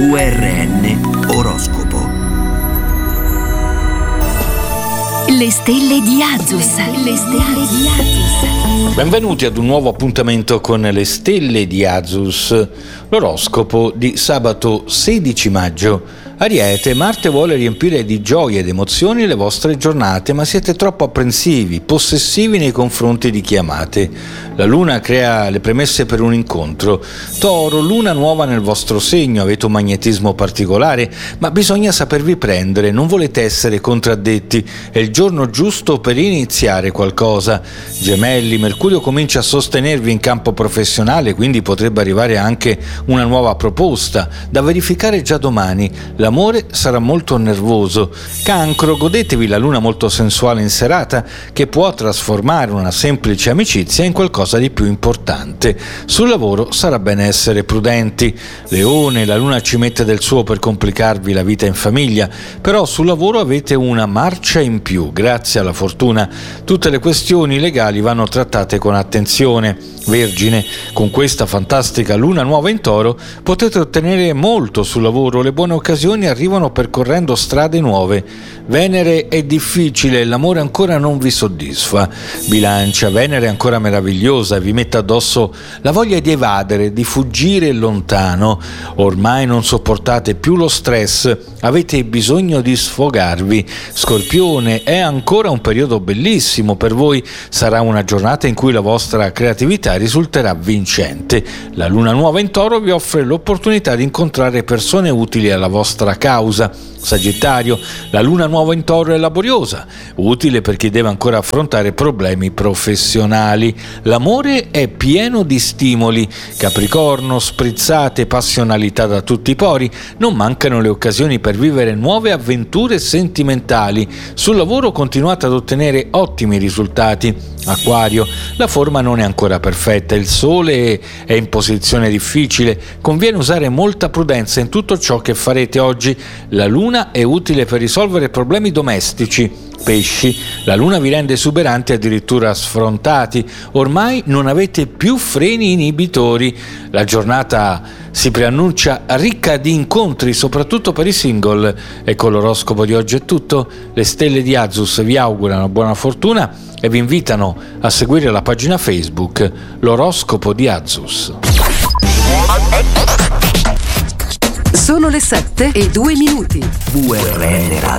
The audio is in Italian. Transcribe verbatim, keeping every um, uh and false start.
V R N Oroscopo. Le stelle di Azus. Le stelle di Azus. Benvenuti ad un nuovo appuntamento con le stelle di Azus, l'oroscopo di sabato sedici maggio. Ariete, Marte vuole riempire di gioia ed emozioni le vostre giornate, ma siete troppo apprensivi, possessivi nei confronti di chi amate. La Luna crea le premesse per un incontro. Toro, Luna nuova nel vostro segno, avete un magnetismo particolare, ma bisogna sapervi prendere, non volete essere contraddetti, è il giorno giusto per iniziare qualcosa. Gemelli, Mercurio comincia a sostenervi in campo professionale, quindi potrebbe arrivare anche una nuova proposta da verificare già domani. L'amore sarà molto nervoso. Cancro, godetevi la luna molto sensuale in serata che può trasformare una semplice amicizia in qualcosa di più importante. Sul lavoro sarà bene essere prudenti. Leone, la luna ci mette del suo per complicarvi la vita in famiglia, però sul lavoro avete una marcia in più, grazie alla fortuna. Tutte le questioni legali vanno trattate con attenzione. Vergine, con questa fantastica luna nuova in Toro potete ottenere molto sul lavoro, le buone occasioni arrivano percorrendo strade nuove. Venere è difficile, l'amore ancora non vi soddisfa. Bilancia, Venere è ancora meravigliosa, vi mette addosso la voglia di evadere, di fuggire lontano. Ormai non sopportate più lo stress, avete bisogno di sfogarvi. Scorpione, è ancora un periodo bellissimo per voi, sarà una giornata in cui la vostra creatività risulterà vincente. La luna nuova in Toro vi offre l'opportunità di incontrare persone utili alla vostra causa. Sagittario, la luna nuova in Toro è laboriosa, utile per chi deve ancora affrontare problemi professionali. L'amore è pieno di stimoli. Capricorno, sprizzate passionalità da tutti i pori, non mancano le occasioni per vivere nuove avventure sentimentali. Sul lavoro continuate ad ottenere ottimi risultati. Acquario, la forma non è ancora perfetta, il sole è in posizione difficile, conviene usare molta prudenza in tutto ciò che farete oggi. La luna è utile per risolvere problemi domestici. Pesci, la luna vi rende esuberanti, addirittura sfrontati, ormai non avete più freni inibitori. La giornata si preannuncia ricca di incontri, soprattutto per i single. E con l'oroscopo di oggi è tutto. Le stelle di Azus vi augurano buona fortuna e vi invitano a seguire la pagina Facebook L'oroscopo di Azus. Sono le sette e due minuti. V R N Radio.